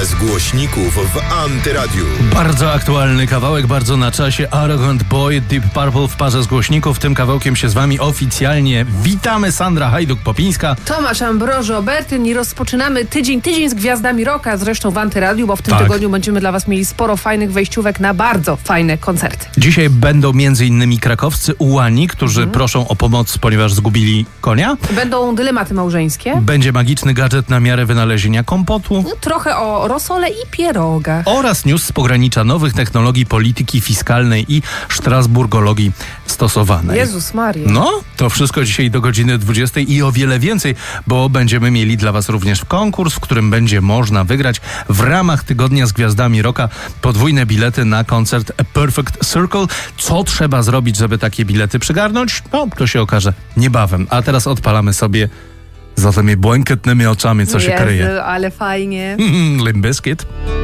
z głośników w Antyradiu. Bardzo aktualny kawałek, bardzo na czasie. Arrogant Boy, Deep Purple w parze z głośników. Tym kawałkiem się z wami oficjalnie witamy. Sandra Hajduk-Popińska, Tomasz Ambrożo-Bertyn i rozpoczynamy tydzień z gwiazdami rocka, zresztą w Antyradiu, bo w tym tygodniu będziemy dla was mieli sporo fajnych wejściówek na bardzo fajne koncerty. Dzisiaj będą m.in. krakowscy ułani, którzy proszą o pomoc, ponieważ zgubili konia. Będą dylematy małżeńskie. Będzie magiczny gadżet na miarę wynalezienia kompotu. Trochę o rosole i pierogach. Oraz news z pogranicza nowych technologii polityki fiskalnej i strasburgologii stosowanej. Jezus Maria. No, to wszystko dzisiaj do godziny 20 i o wiele więcej, bo będziemy mieli dla was również konkurs, w którym będzie można wygrać w ramach Tygodnia z Gwiazdami Rocka podwójne bilety na koncert A Perfect Circle. Co trzeba zrobić, żeby takie bilety przygarnąć? No, to się okaże niebawem. A teraz odpalamy sobie za tymi błękitnymi oczami, co się kryje. Jezu, ale fajnie. Limp Bizkit.